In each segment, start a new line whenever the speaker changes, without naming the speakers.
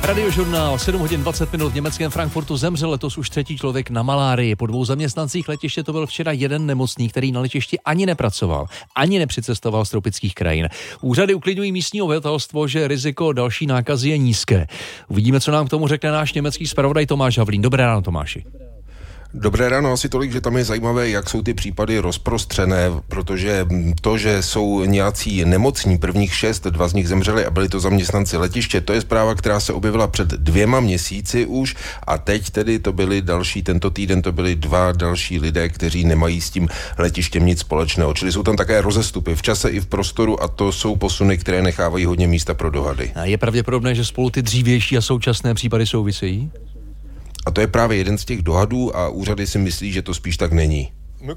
Radiožurnál 7 hodin 20 minut v německém Frankfurtu zemřel letos už 3. člověk na malárii. Po 2 zaměstnancích letiště to byl včera jeden nemocný, který na letišti ani nepracoval, ani nepřicestoval z tropických krajin. Úřady uklidňují místní obyvatelstvo, že riziko další nákazy je nízké. Uvidíme, co nám k tomu řekne náš německý zpravodaj Tomáš Havlín. Dobré ráno, Tomáši.
Dobré ráno, asi tolik, že tam je zajímavé, jak jsou ty případy rozprostřené, protože to, že jsou nějací nemocní, prvních 6, 2 z nich zemřeli a byli to zaměstnanci letiště, to je zpráva, která se objevila před 2 měsíci už a teď tedy to byli tento týden to byli 2 další lidé, kteří nemají s tím letištěm nic společného. Čili jsou tam také rozestupy v čase i v prostoru a to jsou posuny, které nechávají hodně místa pro dohady.
A je pravděpodobné, že spolu ty dřívější a současné případy souvisejí?
A to je právě jeden z těch dohadů a úřady si myslí, že to spíš tak není.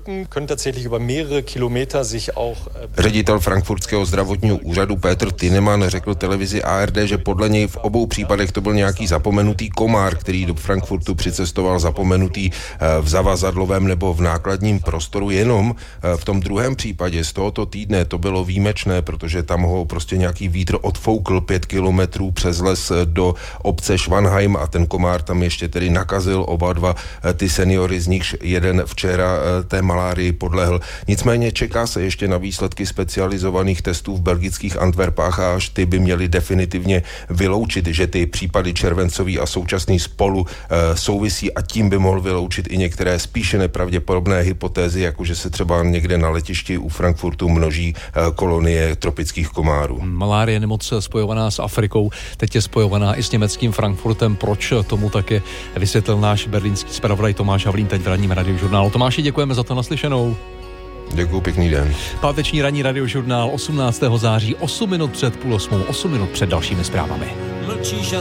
Ředitel frankfurtského zdravotního úřadu Petr Tinemann řekl televizi ARD, že podle něj v obou případech to byl nějaký zapomenutý komár, který do Frankfurtu přicestoval zapomenutý v zavazadlovém nebo v nákladním prostoru. Jenom v tom druhém případě z tohoto týdne to bylo výjimečné, protože tam ho prostě nějaký vítr odfoukl 5 kilometrů přes les do obce Schwanheim a ten komár tam ještě tedy nakazil oba dva ty seniory, z nichž jeden včera té malárii podlehl. Nicméně čeká se ještě na výsledky specializovaných testů v belgických Antwerpách a až ty by měly definitivně vyloučit, že ty případy červencový a současný spolu souvisí a tím by mohl vyloučit i některé spíše nepravděpodobné hypotézy, jako že se třeba někde na letišti u Frankfurtu množí kolonie tropických komárů.
Malárie je nemoc spojovaná s Afrikou, teď je spojovaná i s německým Frankfurtem. Proč tomu tak je, vysvětlil náš berlínský zpravodaj Tomáš Havlín teď v ranním radiožurnálu. Tomáši, děkujeme za to, naslyšenou.
Děkuji, pěkný den.
Páteční ranní radiožurnál 18. září, 8 minut před 7:30, 8 minut před dalšími zprávami.